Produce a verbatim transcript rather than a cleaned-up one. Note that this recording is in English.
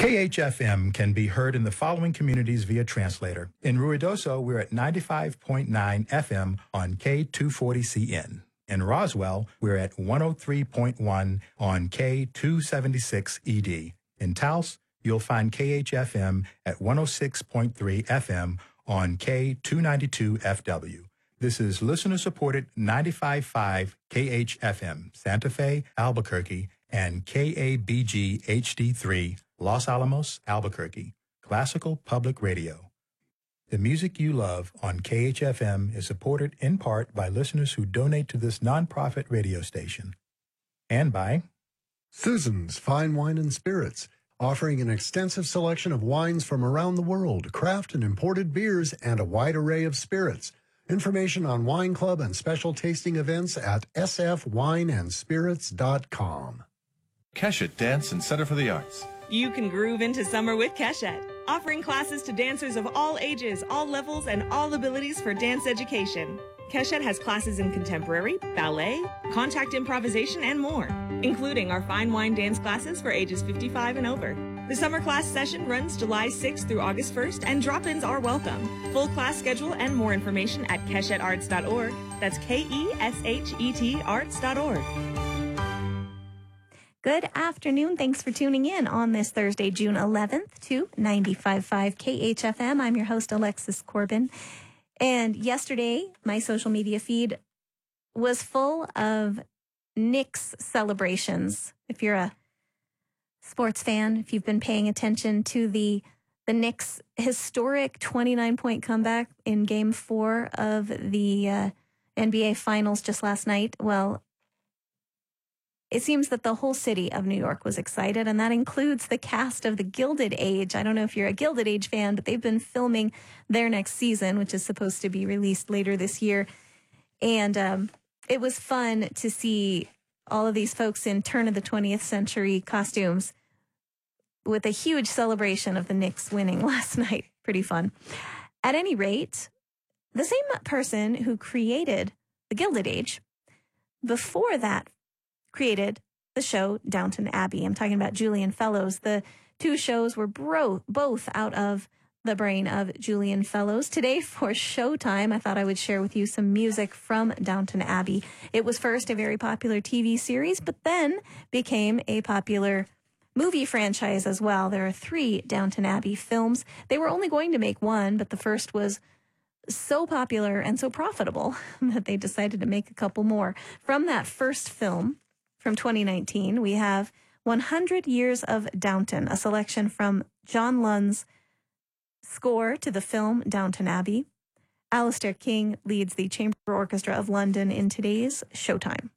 K H F M can be heard in the following communities via translator. In Ruidoso, we're at ninety-five point nine F M on K two forty C N. In Roswell, we're at one oh three point one on K two seventy-six E D. In Taos, you'll find K H F M at one oh six point three F M on K two ninety-two F W. This is listener-supported ninety-five point five K H F M, Santa Fe, Albuquerque, and K A B G H D three, Los Alamos, Albuquerque, classical public radio. The music you love on K H F M is supported in part by listeners who donate to this nonprofit radio station. And by Susan's Fine Wine and Spirits, offering an extensive selection of wines from around the world, craft and imported beers, and a wide array of spirits. Information on Wine Club and special tasting events at s f wine and spirits dot com. Keshet Dance and Center for the Arts. You can groove into summer with Keshet, offering classes to dancers of all ages, all levels, and all abilities for dance education. Keshet has classes in contemporary, ballet, contact improvisation, and more, including our fine wine dance classes for ages fifty-five and over. The summer class session runs July sixth through August first, and drop-ins are welcome. Full class schedule and more information at keshet arts dot org. That's K E S H E T arts dot org. Good afternoon. Thanks for tuning in on this Thursday, June eleventh to ninety-five point five K H F M. I'm your host, Alexis Corbin. And yesterday, my social media feed was full of Knicks celebrations. If you're a sports fan, if you've been paying attention to the the Knicks' historic twenty-nine point comeback in Game four of the uh, N B A Finals just last night, well, it seems that the whole city of New York was excited, and that includes the cast of The Gilded Age. I don't know if you're a Gilded Age fan, but they've been filming their next season, which is supposed to be released later this year. And um, it was fun to see all of these folks in turn of the twentieth century costumes with a huge celebration of the Knicks winning last night. Pretty fun. At any rate, the same person who created The Gilded Age, before that, created the show Downton Abbey. I'm talking about Julian Fellowes. The two shows were bro- both out of the brain of Julian Fellowes. Today for Showtime, I thought I would share with you some music from Downton Abbey. It was first a very popular T V series, but then became a popular movie franchise as well. There are three Downton Abbey films. They were only going to make one, but the first was so popular and so profitable that they decided to make a couple more. From that first film, from twenty nineteen, we have one hundred Years of Downton, a selection from John Lund's score to the film Downton Abbey. Alistair King leads the Chamber Orchestra of London in today's Showtime.